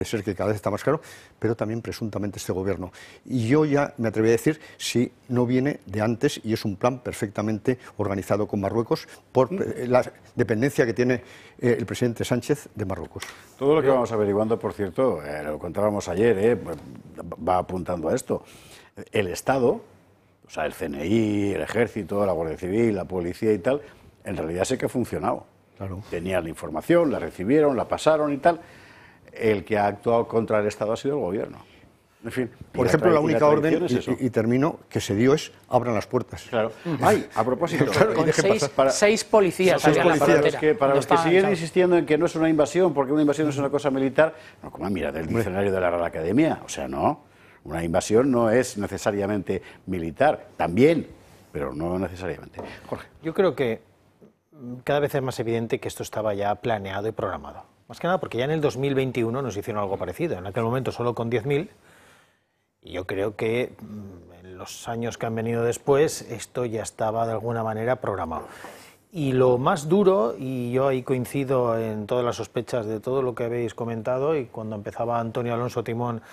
ser que cada vez está más claro, pero también presuntamente este gobierno. Y yo ya me atreví a decir si no viene de antes y es un plan perfectamente organizado con Marruecos por la dependencia que tiene el presidente Sánchez de Marruecos. Todo lo que vamos averiguando, por cierto, lo contábamos ayer, va apuntando a esto. El Estado, o sea, el CNI, el Ejército, la Guardia Civil, la Policía y tal, en realidad sé que ha funcionado. Claro. Tenían la información, la recibieron, la pasaron y tal. El que ha actuado contra el Estado ha sido el gobierno. En fin. Por ejemplo, la única orden, y termino, que se dio es abran las puertas. Claro. Ay, a propósito, claro, con seis policías. Para los que siguen insistiendo en que no es una invasión, porque una invasión es una cosa militar, no, como mira del diccionario de la Real Academia, o sea, no. Una invasión no es necesariamente militar, también, pero no necesariamente. Jorge. Yo creo que cada vez es más evidente que esto estaba ya planeado y programado. Más que nada porque ya en el 2021 nos hicieron algo parecido, en aquel momento solo con 10.000, y yo creo que en los años que han venido después esto ya estaba de alguna manera programado. Y lo más duro, y yo ahí coincido en todas las sospechas de todo lo que habéis comentado, y cuando empezaba Antonio Alonso Timón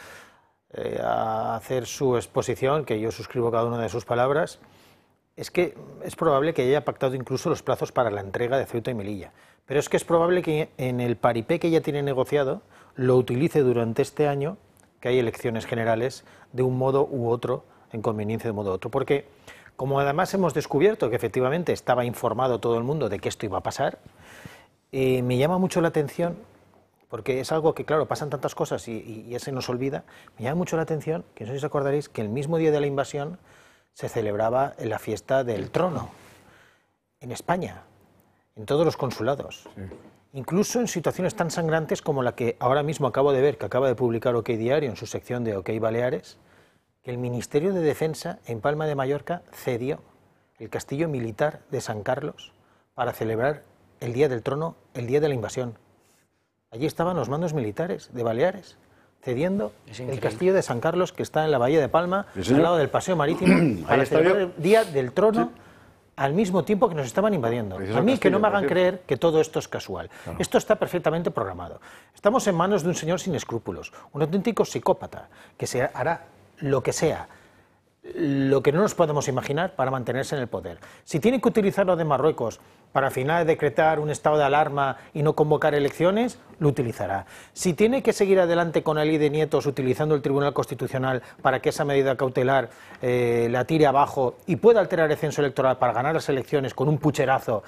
a hacer su exposición, que yo suscribo cada una de sus palabras, es que es probable que haya pactado incluso los plazos para la entrega de Ceuta y Melilla. Pero es que es probable que en el paripé que ya tiene negociado lo utilice durante este año, que hay elecciones generales, de un modo u otro, en conveniencia de un modo u otro. Porque, como además hemos descubierto que efectivamente estaba informado todo el mundo de que esto iba a pasar, me llama mucho la atención, porque es algo que, claro, pasan tantas cosas y ya se nos olvida, me llama mucho la atención, que no sé si os acordaréis, que el mismo día de la invasión se celebraba la fiesta del trono en España, en todos los consulados, sí. Incluso en situaciones tan sangrantes como la que ahora mismo acabo de ver, que acaba de publicar OK Diario en su sección de OK Baleares, que el Ministerio de Defensa en Palma de Mallorca cedió el castillo militar de San Carlos para celebrar el Día del Trono, el día de la invasión. Allí estaban los mandos militares de Baleares, cediendo el castillo de San Carlos, que está en la bahía de Palma, al lado del paseo marítimo, para celebrar el Día del Trono, sí. Al mismo tiempo que nos estaban invadiendo. A mí que no me hagan creer que todo esto es casual. Claro. Esto está perfectamente programado. Estamos en manos de un señor sin escrúpulos, un auténtico psicópata, que se hará lo que sea, lo que no nos podemos imaginar para mantenerse en el poder. Si tiene que utilizar lo de Marruecos para al final decretar un estado de alarma y no convocar elecciones, lo utilizará. Si tiene que seguir adelante con la ley de nietos utilizando el Tribunal Constitucional para que esa medida cautelar la tire abajo y pueda alterar el censo electoral para ganar las elecciones con un pucherazo,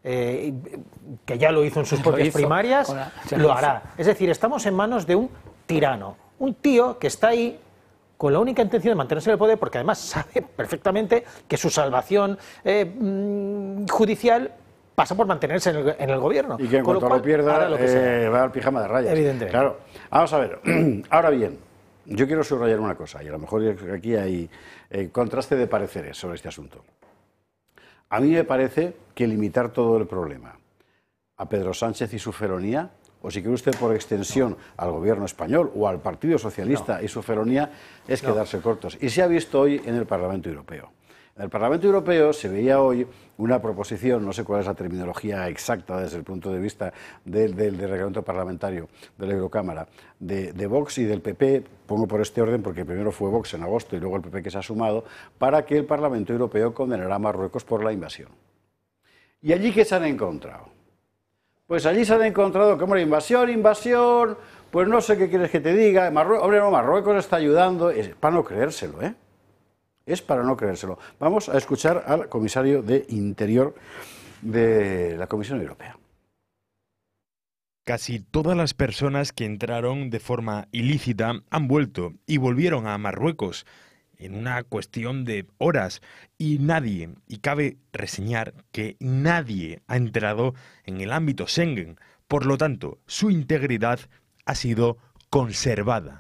que ya lo hizo en sus propias primarias, lo hará. Es decir, estamos en manos de un tirano, un tío que está ahí con la única intención de mantenerse en el poder, porque además sabe perfectamente que su salvación judicial pasa por mantenerse en el gobierno. Y que en cuanto lo pierda, va al pijama de rayas. Evidentemente. Claro. Vamos a ver. Ahora bien, yo quiero subrayar una cosa, y a lo mejor aquí hay contraste de pareceres sobre este asunto. A mí me parece que limitar todo el problema a Pedro Sánchez y su felonía, o si quiere usted por extensión al gobierno español o al Partido Socialista y su felonía, es quedarse cortos. Y se ha visto hoy en el Parlamento Europeo. En el Parlamento Europeo se veía hoy una proposición, no sé cuál es la terminología exacta desde el punto de vista del reglamento parlamentario de la Eurocámara, de Vox y del PP, pongo por este orden porque primero fue Vox en agosto y luego el PP que se ha sumado, para que el Parlamento Europeo condenara a Marruecos por la invasión. ¿Y allí qué se han encontrado? Pues allí se han encontrado como invasión, pues no sé qué quieres que te diga, Marruecos está ayudando, es para no creérselo, ¿eh? Es para no creérselo. Vamos a escuchar al comisario de Interior de la Comisión Europea. Casi todas las personas que entraron de forma ilícita han vuelto y volvieron a Marruecos en una cuestión de horas y nadie, y cabe reseñar que nadie ha entrado en el ámbito Schengen. Por lo tanto, su integridad ha sido conservada.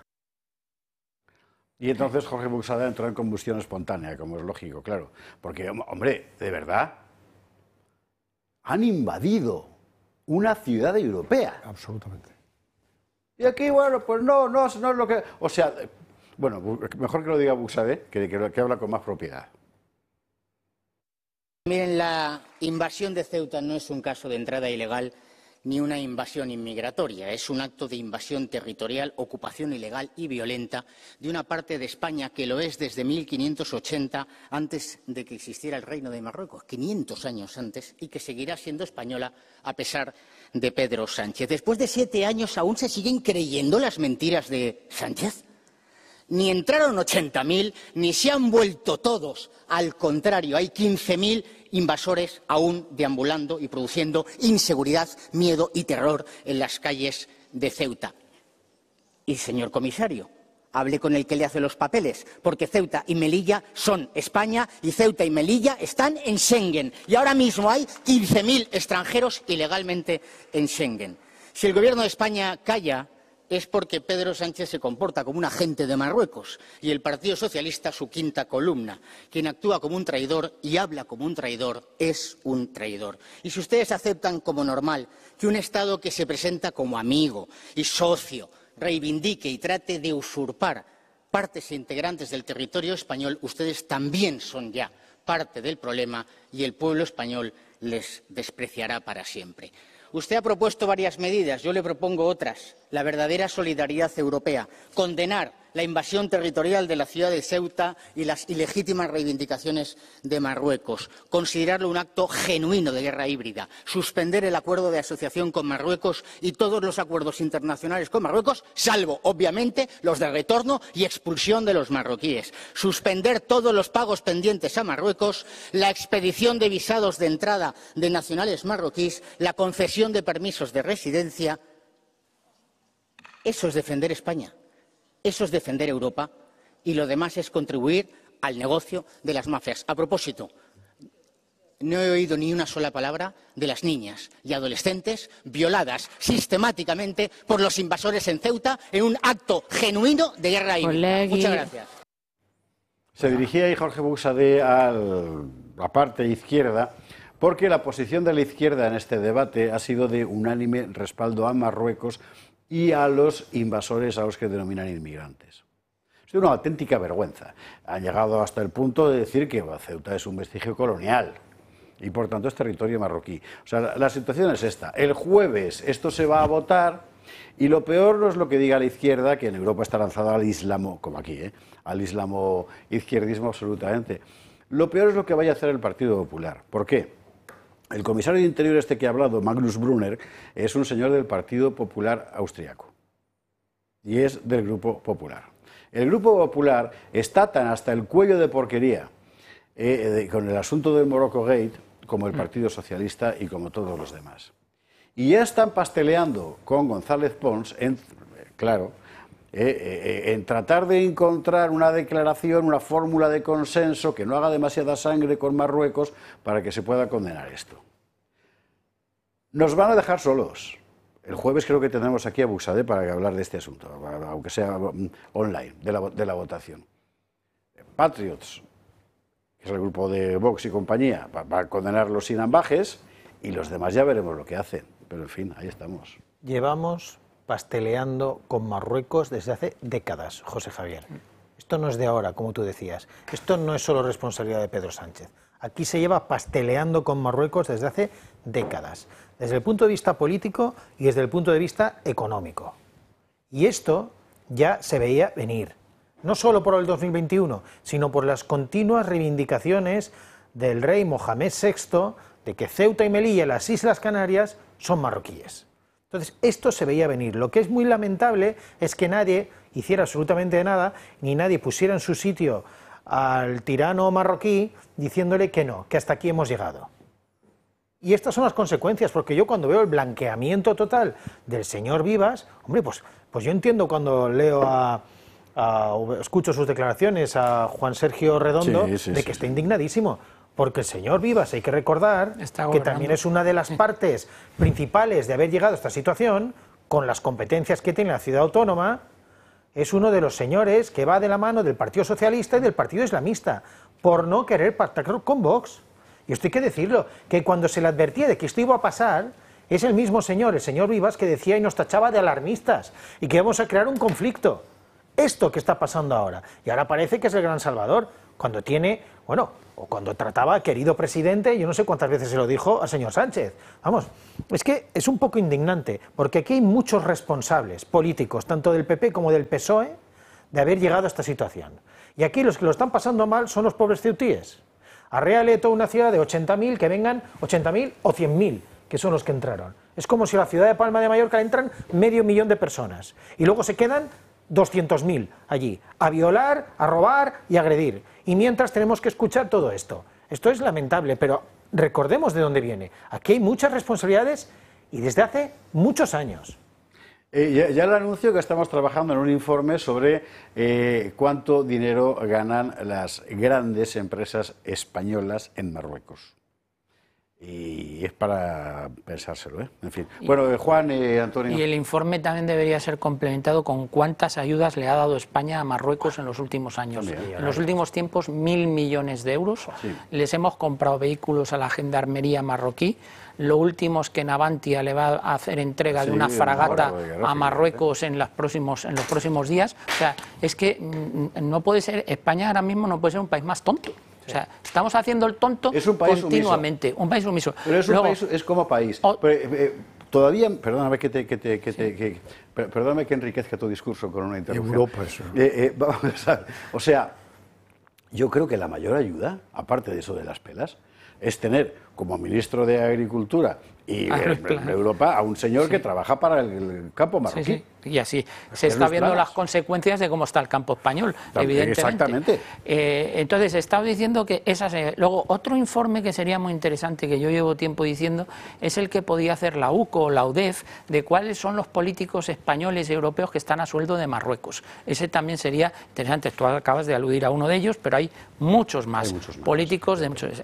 Y entonces Jorge Buxada entró en combustión espontánea, como es lógico, claro. Porque, hombre, de verdad, han invadido una ciudad europea. Absolutamente. Y aquí, bueno, pues no es lo que... O sea, bueno, mejor que lo diga Buxada, que habla con más propiedad. Miren, la invasión de Ceuta no es un caso de entrada ilegal ni una invasión inmigratoria. Es un acto de invasión territorial, ocupación ilegal y violenta de una parte de España que lo es desde 1580, antes de que existiera el Reino de Marruecos, 500 años antes, y que seguirá siendo española a pesar de Pedro Sánchez. Después de 7 años, ¿aún se siguen creyendo las mentiras de Sánchez? Ni entraron 80.000, ni se han vuelto todos. Al contrario, hay 15.000 invasores aún deambulando y produciendo inseguridad, miedo y terror en las calles de Ceuta. Y, señor comisario, hable con el que le hace los papeles, porque Ceuta y Melilla son España y Ceuta y Melilla están en Schengen. Y ahora mismo hay 15.000 extranjeros ilegalmente en Schengen. Si el Gobierno de España calla, es porque Pedro Sánchez se comporta como un agente de Marruecos y el Partido Socialista su quinta columna. Quien actúa como un traidor y habla como un traidor es un traidor. Y si ustedes aceptan como normal que un Estado que se presenta como amigo y socio reivindique y trate de usurpar partes integrantes del territorio español, ustedes también son ya parte del problema y el pueblo español les despreciará para siempre. Usted ha propuesto varias medidas, yo le propongo otras. La verdadera solidaridad europea, condenar la invasión territorial de la ciudad de Ceuta y las ilegítimas reivindicaciones de Marruecos, considerarlo un acto genuino de guerra híbrida, suspender el acuerdo de asociación con Marruecos y todos los acuerdos internacionales con Marruecos, salvo, obviamente, los de retorno y expulsión de los marroquíes, suspender todos los pagos pendientes a Marruecos, la expedición de visados de entrada de nacionales marroquíes, la concesión de permisos de residencia. Eso es defender España. Eso es defender Europa y lo demás es contribuir al negocio de las mafias. A propósito, no he oído ni una sola palabra de las niñas y adolescentes violadas sistemáticamente por los invasores en Ceuta en un acto genuino de guerra híbrida. Muchas gracias. Se dirigía ahí Jorge Buxadé a la parte izquierda porque la posición de la izquierda en este debate ha sido de unánime respaldo a Marruecos y a los invasores a los que denominan inmigrantes. Es una auténtica vergüenza. Han llegado hasta el punto de decir que Ceuta es un vestigio colonial y por tanto es territorio marroquí. O sea, la situación es esta. El jueves esto se va a votar y lo peor no es lo que diga la izquierda, que en Europa está lanzada al islamo, como aquí, al islamo izquierdismo absolutamente. Lo peor es lo que vaya a hacer el Partido Popular. ¿Por qué? El comisario de Interior este que ha hablado, Magnus Brunner, es un señor del Partido Popular austriaco y es del Grupo Popular. El Grupo Popular está tan hasta el cuello de porquería con el asunto del Morocco Gate como el Partido Socialista y como todos los demás. Y ya están pasteleando con González Pons, en tratar de encontrar una declaración, una fórmula de consenso que no haga demasiada sangre con Marruecos para que se pueda condenar esto. Nos van a dejar solos. El jueves creo que tendremos aquí a Buxadé para hablar de este asunto, aunque sea online, de la votación. Patriots, que es el grupo de Vox y compañía, va a condenarlos sin ambajes y los demás ya veremos lo que hacen. Pero en fin, ahí estamos. Llevamos pasteleando con Marruecos desde hace décadas, José Javier. Esto no es de ahora, como tú decías. Esto no es solo responsabilidad de Pedro Sánchez. Aquí se lleva pasteleando con Marruecos desde hace décadas, desde el punto de vista político y desde el punto de vista económico. Y esto ya se veía venir, no solo por el 2021, sino por las continuas reivindicaciones del rey Mohamed VI de que Ceuta y Melilla, las Islas Canarias, son marroquíes. Entonces, esto se veía venir. Lo que es muy lamentable es que nadie hiciera absolutamente nada, ni nadie pusiera en su sitio al tirano marroquí diciéndole que no, que hasta aquí hemos llegado. Y estas son las consecuencias, porque yo cuando veo el blanqueamiento total del señor Vivas, hombre, pues yo entiendo cuando leo escucho sus declaraciones a Juan Sergio Redondo, de que está indignadísimo. Porque el señor Vivas, hay que recordar que también es una de las partes principales de haber llegado a esta situación, con las competencias que tiene la ciudad autónoma, es uno de los señores que va de la mano del Partido Socialista y del Partido Islamista, por no querer pactar con Vox. Y esto hay que decirlo, que cuando se le advertía de que esto iba a pasar, es el mismo señor, el señor Vivas, que decía y nos tachaba de alarmistas y que íbamos a crear un conflicto. Esto que está pasando ahora. Y ahora parece que es el gran salvador. cuando tiene, bueno, o cuando trataba, querido presidente, yo no sé cuántas veces se lo dijo al señor Sánchez. Vamos, es que es un poco indignante, porque aquí hay muchos responsables políticos, tanto del PP como del PSOE, de haber llegado a esta situación. Y aquí los que lo están pasando mal son los pobres ceutíes. Arréale toda una ciudad de 80.000, que vengan 80.000 o 100.000, que son los que entraron. Es como si a la ciudad de Palma de Mallorca entran 500.000 de personas, y luego se quedan 200.000 allí, a violar, a robar y a agredir. Y mientras tenemos que escuchar todo esto. Esto es lamentable, pero recordemos de dónde viene. Aquí hay muchas responsabilidades y desde hace muchos años. Ya le anuncio que estamos trabajando en un informe sobre cuánto dinero ganan las grandes empresas españolas en Marruecos. Y es para pensárselo, ¿eh? En fin. Bueno, Juan, Antonio. Y el informe también debería ser complementado con cuántas ayudas le ha dado España a Marruecos en los últimos años. También. En los últimos tiempos, 1.000 millones de euros. Sí. Les hemos comprado vehículos a la gendarmería marroquí. Lo último es que Navantia le va a hacer entrega de una fragata a Marruecos en los próximos días. O sea, es que no puede ser, España ahora mismo no puede ser un país más tonto. O sea, estamos haciendo el tonto continuamente. Un país sumiso. Pero es un país, es como país. Todavía, perdóname perdóname que enriquezca tu discurso con una interrupción. Europa, eso. Vamos a ver. O sea, yo creo que la mayor ayuda, aparte de eso de las pelas, es tener como ministro de Agricultura y en Europa a un señor que trabaja para el campo marroquí. Sí. Y así se está viendo las consecuencias de cómo está el campo español, evidentemente. Exactamente. Entonces, he estado diciendo que esas... Luego, otro informe que sería muy interesante, que yo llevo tiempo diciendo, es el que podía hacer la UCO o la UDEF, de cuáles son los políticos españoles y europeos que están a sueldo de Marruecos. Ese también sería interesante. Tú acabas de aludir a uno de ellos, pero hay muchos más políticos de muchos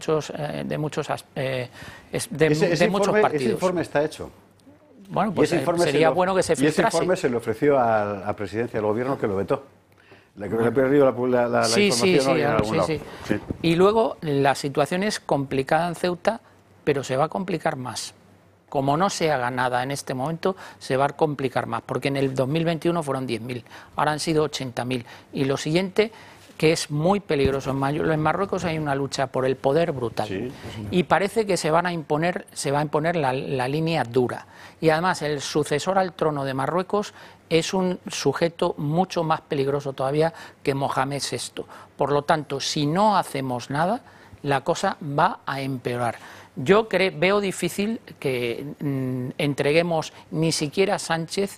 partidos. Ese informe está hecho. Bueno, pues sería bueno que se filtrase. Y ese informe se le ofreció a la presidencia del gobierno, que lo vetó. Le he perdido la información en algún lado. Sí. Y luego la situación es complicada en Ceuta, pero se va a complicar más. Como no se haga nada en este momento, se va a complicar más, porque en el 2021 fueron 10.000, ahora han sido 80.000. Y lo siguiente, que es muy peligroso. En Marruecos hay una lucha por el poder brutal, y parece que se va a imponer la línea dura. Y además el sucesor al trono de Marruecos es un sujeto mucho más peligroso todavía que Mohamed VI. Por lo tanto, si no hacemos nada, la cosa va a empeorar. Yo veo difícil que entreguemos, ni siquiera Sánchez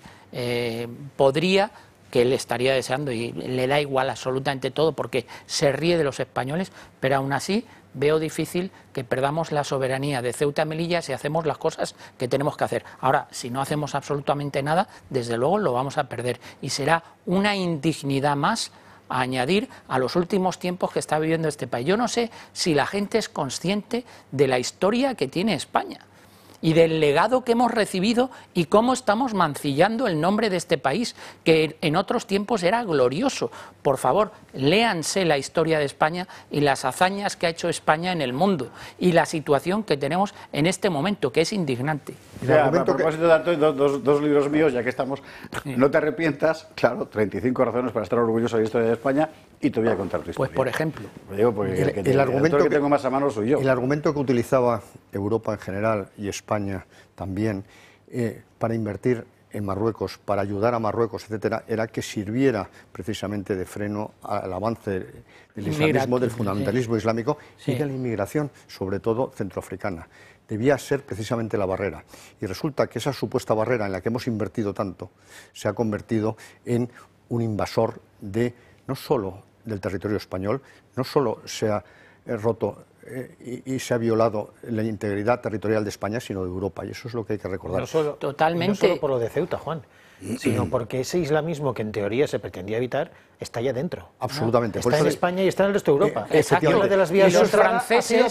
podría, que él estaría deseando y le da igual absolutamente todo porque se ríe de los españoles, pero aún así veo difícil que perdamos la soberanía de Ceuta y Melilla si hacemos las cosas que tenemos que hacer. Ahora, si no hacemos absolutamente nada, desde luego lo vamos a perder y será una indignidad más a añadir a los últimos tiempos que está viviendo este país. Yo no sé si la gente es consciente de la historia que tiene España y del legado que hemos recibido y cómo estamos mancillando el nombre de este país, que en otros tiempos era glorioso. Por favor, léanse la historia de España y las hazañas que ha hecho España en el mundo y la situación que tenemos en este momento, que es indignante. A propósito de dos libros míos, ya que estamos, no te arrepientas, claro, 35 razones para estar orgulloso de la historia de España, y te voy a contar tu historia. Pues por ejemplo. Digo, porque el argumento que tengo más a mano soy yo. El argumento que utilizaba Europa en general y España también para invertir en Marruecos, para ayudar a Marruecos, etcétera, era que sirviera precisamente de freno al avance del islamismo, del fundamentalismo islámico y de la inmigración, sobre todo centroafricana. Debía ser precisamente la barrera. Y resulta que esa supuesta barrera en la que hemos invertido tanto se ha convertido en un invasor no solo del territorio español, no solo se ha roto y se ha violado la integridad territorial de España, sino de Europa, y eso es lo que hay que recordar. Totalmente. No solo por lo de Ceuta, Juan, sino porque ese islamismo que en teoría se pretendía evitar está allá dentro. Absolutamente. Está en España y está en el resto de Europa. Exacto. De las vías los franceses,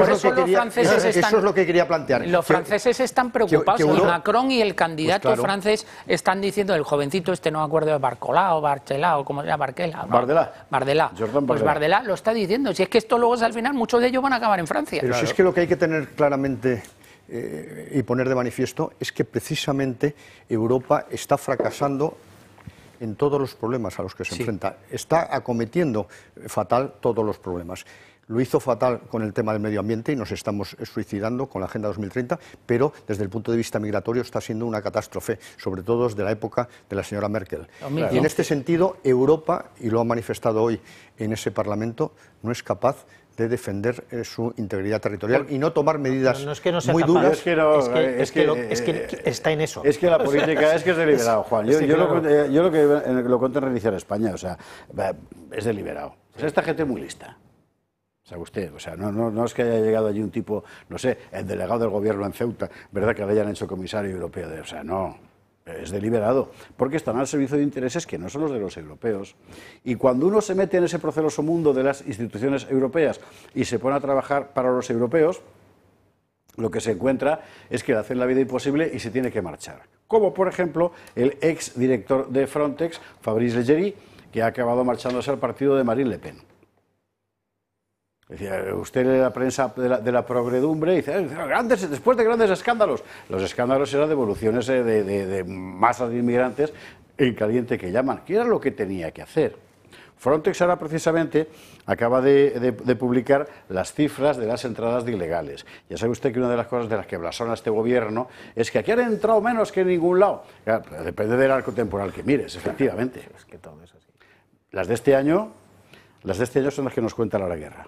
eso es lo que quería plantear. Los franceses están preocupados. Y Macron y el candidato francés están diciendo, el jovencito no me acuerdo de Barcelá, o como se llama, Bardella. Pues Bardella lo está diciendo. Si es que esto luego al final muchos de ellos van a acabar en Francia. Pero si es que lo que hay que tener claramente y poner de manifiesto es que precisamente Europa está fracasando en todos los problemas a los que se enfrenta. Está acometiendo fatal todos los problemas. Lo hizo fatal con el tema del medio ambiente y nos estamos suicidando con la Agenda 2030, pero desde el punto de vista migratorio está siendo una catástrofe, sobre todo desde la época de la señora Merkel. Y en este sentido, Europa, y lo ha manifestado hoy en ese Parlamento, no es capaz de defender su integridad territorial y no tomar medidas muy duras. Es que está en eso. Es que la política es deliberado, Juan. Yo lo que lo cuento en Reiniciar España, o sea, es deliberado. O sea, esta gente es muy lista. O sea, usted, no es que haya llegado allí un tipo, no sé, el delegado del gobierno en Ceuta, ¿verdad?, que le hayan hecho comisario europeo. O sea, no, es deliberado, porque están al servicio de intereses que no son los de los europeos. Y cuando uno se mete en ese proceloso mundo de las instituciones europeas y se pone a trabajar para los europeos, lo que se encuentra es que le hacen la vida imposible y se tiene que marchar. Como, por ejemplo, el ex director de Frontex, Fabrice Leggeri, que ha acabado marchándose al partido de Marine Le Pen. Decía, usted lee la prensa de la progredumbre y dice, después de grandes escándalos. Los escándalos eran devoluciones de masas de inmigrantes en caliente que llaman. ¿Qué era lo que tenía que hacer? Frontex ahora precisamente acaba de publicar las cifras de las entradas de ilegales. Ya sabe usted que una de las cosas de las que blasona este gobierno es que aquí han entrado menos que en ningún lado. Claro, depende del arco temporal que mires, efectivamente. Es que todo es así. Las de este año son las que nos cuenta la guerra.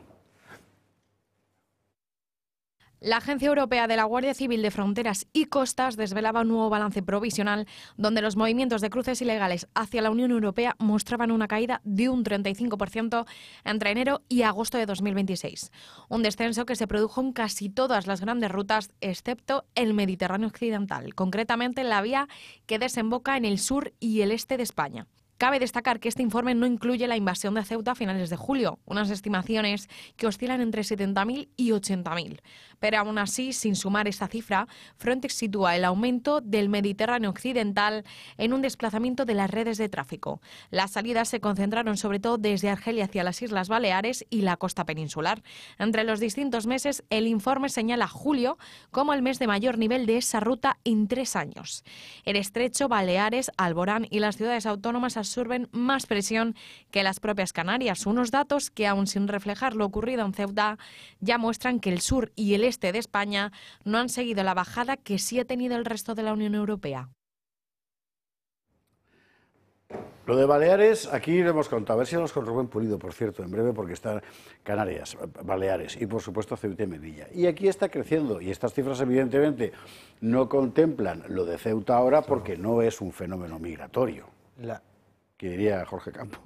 La Agencia Europea de la Guardia Civil de Fronteras y Costas desvelaba un nuevo balance provisional donde los movimientos de cruces ilegales hacia la Unión Europea mostraban una caída de un 35% entre enero y agosto de 2026. Un descenso que se produjo en casi todas las grandes rutas, excepto el Mediterráneo occidental, concretamente la vía que desemboca en el sur y el este de España. Cabe destacar que este informe no incluye la invasión de Ceuta a finales de julio, unas estimaciones que oscilan entre 70.000 y 80.000. Pero aún así, sin sumar esta cifra, Frontex sitúa el aumento del Mediterráneo occidental en un desplazamiento de las redes de tráfico. Las salidas se concentraron sobre todo desde Argelia hacia las Islas Baleares y la costa peninsular. Entre los distintos meses, el informe señala julio como el mes de mayor nivel de esa ruta en 3 años. El Estrecho, Baleares, Alborán y las ciudades autónomas absorben más presión que las propias Canarias. Unos datos que, aun sin reflejar lo ocurrido en Ceuta, ya muestran que el sur y el este de España no han seguido la bajada que sí ha tenido el resto de la Unión Europea. Lo de Baleares, aquí lo hemos contado, a ver si hablamos con Rubén Pulido, por cierto, en breve, porque están Canarias, Baleares y, por supuesto, Ceuta y Melilla. Y aquí está creciendo, y estas cifras, evidentemente, no contemplan lo de Ceuta ahora porque no es un fenómeno migratorio. Que diría Jorge Campos.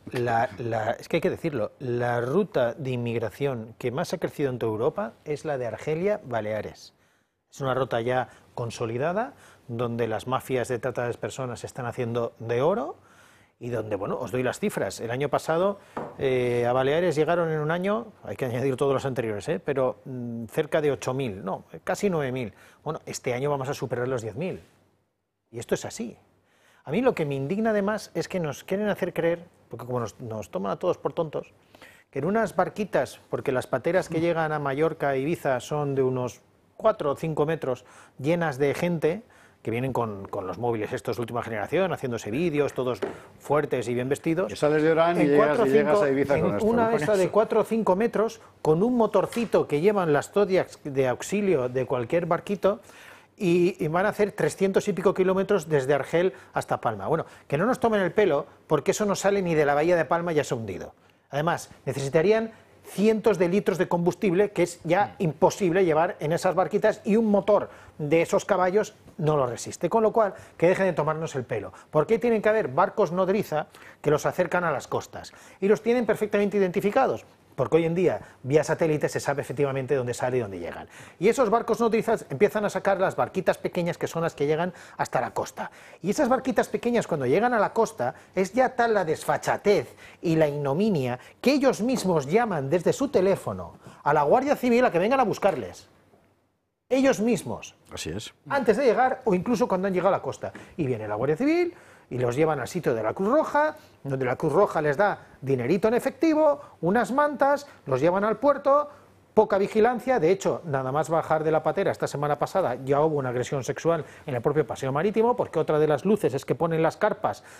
Es que hay que decirlo, la ruta de inmigración que más ha crecido en toda Europa es la de Argelia-Baleares. Es una ruta ya consolidada, donde las mafias de trata de personas se están haciendo de oro y donde, bueno, os doy las cifras. El año pasado a Baleares llegaron en un año, hay que añadir todos los anteriores, pero cerca de 8.000, no, casi 9.000. Bueno, este año vamos a superar los 10.000. Y esto es así. A mí lo que me indigna además es que nos quieren hacer creer, porque como nos toman a todos por tontos, que en unas barquitas, porque las pateras que llegan a Mallorca e Ibiza son de unos 4 o 5 metros, llenas de gente, que vienen con los móviles estos de última generación, haciéndose vídeos, todos fuertes y bien vestidos. Que sales de Orán y llegas a Ibiza con esto. Una esta de 4 o 5 metros, con un motorcito que llevan las Zodiacs de auxilio de cualquier barquito, y van a hacer 300 y pico kilómetros desde Argel hasta Palma. Bueno, que no nos tomen el pelo, porque eso no sale ni de la bahía de Palma, ya se ha hundido. Además, necesitarían cientos de litros de combustible, que es ya imposible llevar en esas barquitas, y un motor de esos caballos no lo resiste. Con lo cual, que dejen de tomarnos el pelo. ¿Por qué tienen que haber barcos nodriza que los acercan a las costas? Y los tienen perfectamente identificados. Porque hoy en día, vía satélite, se sabe efectivamente dónde sale y dónde llegan. Y esos barcos nodrizas empiezan a sacar las barquitas pequeñas, que son las que llegan hasta la costa. Y esas barquitas pequeñas, cuando llegan a la costa, es ya tal la desfachatez y la ignominia que ellos mismos llaman desde su teléfono a la Guardia Civil a que vengan a buscarles. Ellos mismos. Así es. Antes de llegar o incluso cuando han llegado a la costa. Y viene la Guardia Civil y los llevan al sitio de la Cruz Roja, donde la Cruz Roja les da dinerito en efectivo, unas mantas, los llevan al puerto, poca vigilancia. De hecho, nada más bajar de la patera esta semana pasada ya hubo una agresión sexual en el propio paseo marítimo, porque otra de las luces es que ponen las carpas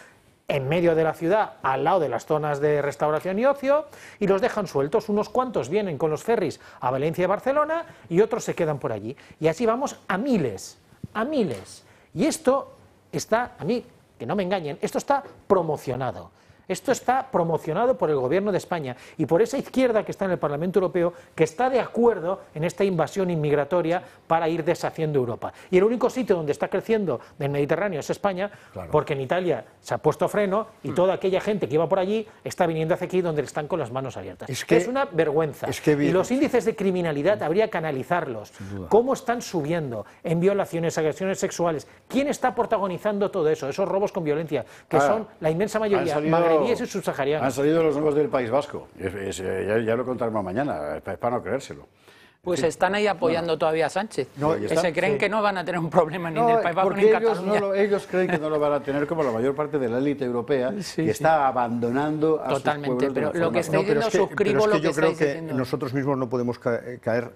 en medio de la ciudad, al lado de las zonas de restauración y ocio, y los dejan sueltos. Unos cuantos vienen con los ferries a Valencia y Barcelona y otros se quedan por allí. Y así vamos a miles, a miles. Y esto está, a mí, que no me engañen, esto está promocionado. Esto está promocionado por el Gobierno de España y por esa izquierda que está en el Parlamento Europeo, que está de acuerdo en esta invasión inmigratoria para ir deshaciendo Europa. Y el único sitio donde está creciendo del Mediterráneo es España, claro, porque en Italia se ha puesto freno y toda aquella gente que iba por allí está viniendo hacia aquí donde están con las manos abiertas. Es una vergüenza. Y los índices de criminalidad habría que analizarlos. ¿Cómo están subiendo en violaciones, agresiones sexuales? ¿Quién está protagonizando todo eso? Esos robos con violencia, que son la inmensa mayoría magrebíes y subsaharianos. Han salido los nuevos del País Vasco. Ya lo contaremos mañana, es para no creérselo. Pues están ahí apoyando todavía a Sánchez, que se creen que no van a tener un problema ni en el País Vasco ni en Cataluña. Ellos creen que no lo van a tener, como la mayor parte de la élite europea, que está abandonando a sus pueblos. Pero lo que estáis diciendo, suscribo lo que estáis diciendo. Yo creo que nosotros mismos no podemos caer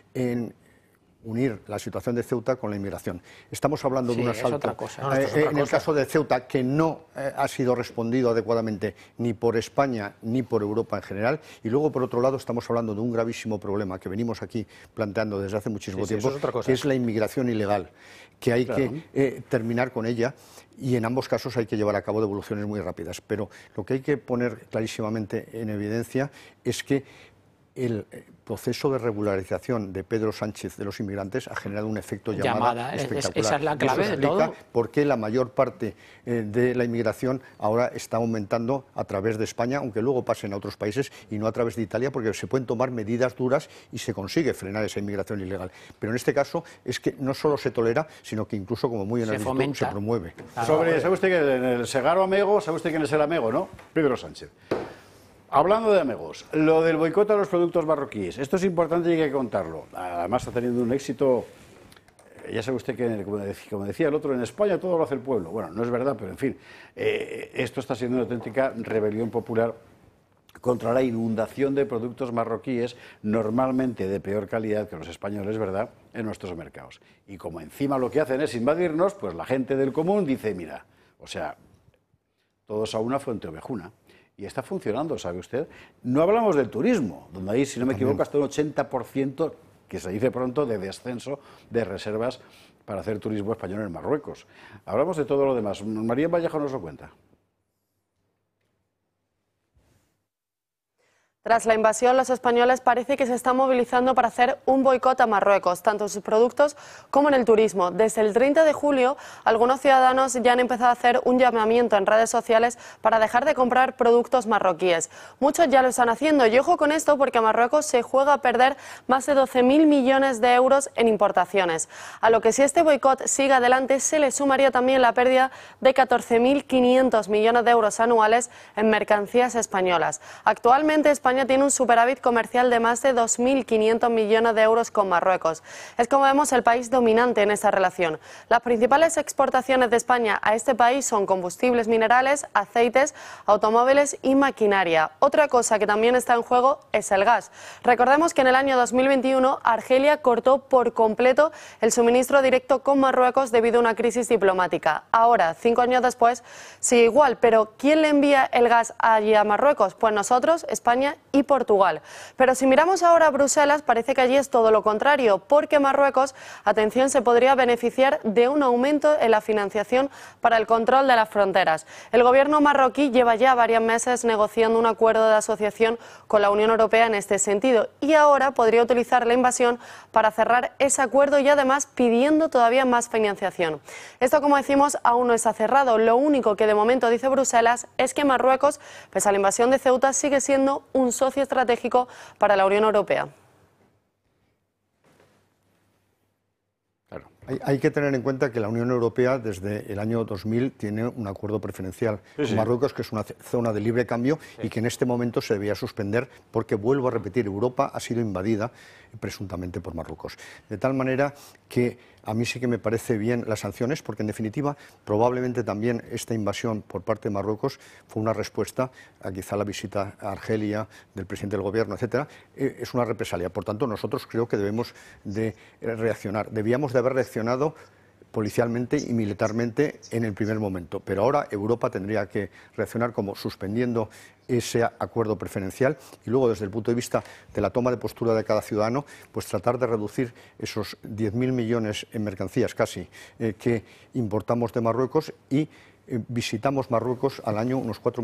en unir la situación de Ceuta con la inmigración. Estamos hablando de un asalto, en el caso de Ceuta, que no ha sido respondido adecuadamente ni por España ni por Europa en general, y luego, por otro lado, estamos hablando de un gravísimo problema que venimos aquí planteando desde hace muchísimo tiempo, que es la inmigración ilegal, que hay que terminar con ella, y en ambos casos hay que llevar a cabo devoluciones muy rápidas. Pero lo que hay que poner clarísimamente en evidencia es que el proceso de regularización de Pedro Sánchez de los inmigrantes ha generado un efecto llamada espectacular. Esa es la clave de todo. ¿Por qué la mayor parte de la inmigración ahora está aumentando a través de España, aunque luego pasen a otros países y no a través de Italia, porque se pueden tomar medidas duras y se consigue frenar esa inmigración ilegal? Pero en este caso es que no solo se tolera, sino que incluso, como muy bien ha dicho, se promueve. ¿Sabe usted que en el Segarra Amego, sabe usted quién es el Amego, no? Pedro Sánchez. Hablando de amigos, lo del boicot a los productos marroquíes, esto es importante y hay que contarlo. Además está teniendo un éxito, ya sabe usted que, como decía el otro, en España todo lo hace el pueblo. Bueno, no es verdad, pero en fin, esto está siendo una auténtica rebelión popular contra la inundación de productos marroquíes, normalmente de peor calidad que los españoles, ¿verdad?, en nuestros mercados. Y como encima lo que hacen es invadirnos, pues la gente del común dice, mira, o sea, todos a una fuente ovejuna. Y está funcionando, ¿sabe usted? No hablamos del turismo, donde hay, si no me equivoco, hasta un 80%, que se dice pronto, de descenso de reservas para hacer turismo español en Marruecos. Hablamos de todo lo demás. María Vallejo nos lo cuenta. Tras la invasión, los españoles parece que se están movilizando para hacer un boicot a Marruecos, tanto en sus productos como en el turismo. Desde el 30 de julio, algunos ciudadanos ya han empezado a hacer un llamamiento en redes sociales para dejar de comprar productos marroquíes. Muchos ya lo están haciendo, y ojo con esto, porque Marruecos se juega a perder más de 12.000 millones de euros en importaciones. A lo que, si este boicot sigue adelante, se le sumaría también la pérdida de 14.500 millones de euros anuales en mercancías españolas. Actualmente, España tiene un superávit comercial de más de 2.500 millones de euros con Marruecos. Es, como vemos, el país dominante en esta relación. Las principales exportaciones de España a este país son combustibles minerales, aceites, automóviles y maquinaria. Otra cosa que también está en juego es el gas. Recordemos que en el año 2021 Argelia cortó por completo el suministro directo con Marruecos debido a una crisis diplomática. Ahora, 5 años después, sigue igual, pero ¿quién le envía el gas allí a Marruecos? Pues nosotros, España y Portugal. Pero si miramos ahora a Bruselas, parece que allí es todo lo contrario, porque Marruecos, atención, se podría beneficiar de un aumento en la financiación para el control de las fronteras. El gobierno marroquí lleva ya varios meses negociando un acuerdo de asociación con la Unión Europea en este sentido, y ahora podría utilizar la invasión para cerrar ese acuerdo, y además pidiendo todavía más financiación. Esto, como decimos, aún no está cerrado. Lo único que de momento dice Bruselas es que Marruecos, pese a la invasión de Ceuta, sigue siendo un socio estratégico para la Unión Europea. Claro. Hay que tener en cuenta que la Unión Europea desde el año 2000 tiene un acuerdo preferencial con Marruecos, que es una zona de libre cambio y que en este momento se debía suspender porque, vuelvo a repetir, Europa ha sido invadida presuntamente por Marruecos. De tal manera que a mí sí que me parece bien las sanciones, porque en definitiva probablemente también esta invasión por parte de Marruecos fue una respuesta a quizá la visita a Argelia del presidente del gobierno, etcétera. Es una represalia. Por tanto, nosotros creo que debemos de reaccionar. Debíamos de haber reaccionado policialmente y militarmente en el primer momento. Pero ahora Europa tendría que reaccionar como suspendiendo ese acuerdo preferencial y luego, desde el punto de vista de la toma de postura de cada ciudadano, pues tratar de reducir esos 10.000 millones en mercancías casi que importamos de Marruecos y visitamos Marruecos al año unos 4